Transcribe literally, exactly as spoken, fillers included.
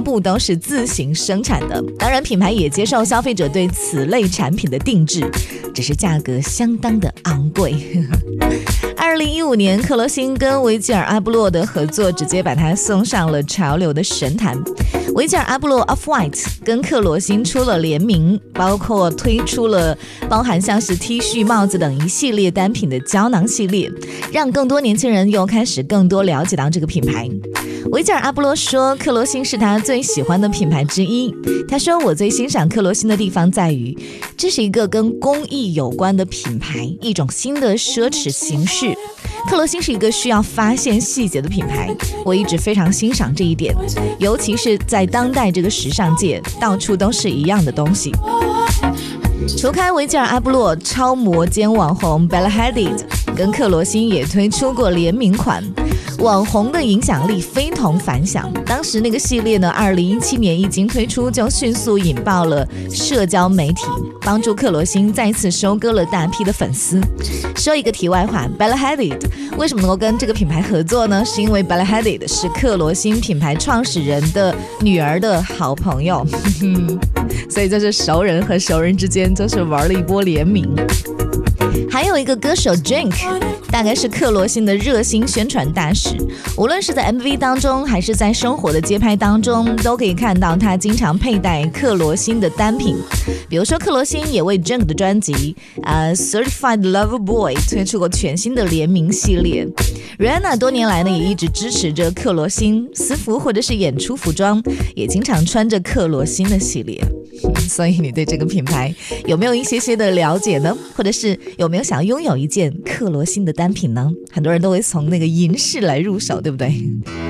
部都是自行生产的，当然品牌也接受消费者对此类产品的定制，只是价格相当的昂贵。二零一五年，克罗心跟维吉尔阿布洛的合作直接把它送上了潮流的神坛。维吉尔阿布洛 Off-White 跟克罗心出了联名，包括推出了包含像是 T 恤、帽子等一系列单品的胶囊系列，让更多年轻人又开始更多了解到这个品牌。维吉尔阿布洛说，克罗心是他最喜欢的品牌之一。他说，我最欣赏克罗心的地方在于，这是一个跟公益有关的品牌，一种新的奢侈形式。克罗心是一个需要发现细节的品牌，我一直非常欣赏这一点，尤其是在当代这个时尚界，到处都是一样的东西。除开维吉尔阿布洛，超模兼网红 Bella Hadid 跟克罗心也推出过联名款，网红的影响力非同凡响。当时那个系列呢，二零一七年一经推出就迅速引爆了社交媒体，帮助克罗心再次收割了大批的粉丝。说一个题外话， Bella Hadid 为什么能够跟这个品牌合作呢？是因为 Bella Hadid 是克罗心品牌创始人的女儿的好朋友所以就是熟人和熟人之间就是玩了一波联名。还有一个歌手 Drink， 大概是克罗心的热心宣传大使，无论是在 M V 当中还是在生活的街拍当中，都可以看到他经常佩戴克罗心的单品。比如说克罗心也为 Drink 的专辑、呃、Certified Lover Boy 推出过全新的联名系列。 Rihanna 多年来呢也一直支持着克罗心，私服或者是演出服装也经常穿着克罗心的系列。所以你对这个品牌有没有一些些的了解呢？或者是有没有想拥有一件克罗心的单品呢？很多人都会从那个银饰来入手，对不对？